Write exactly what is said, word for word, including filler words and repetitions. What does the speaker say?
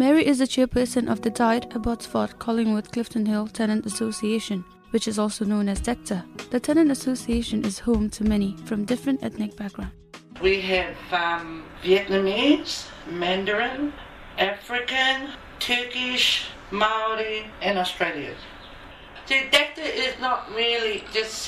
Mary is the chairperson of the Died, Abbotsford, Collingwood, Clifton Hill Tenant Association, which is also known as DECTA. The Tenant Association is home to many from different ethnic backgrounds. We have um, Vietnamese, Mandarin, African, Turkish, Maori and Australian. So DECTA is not really just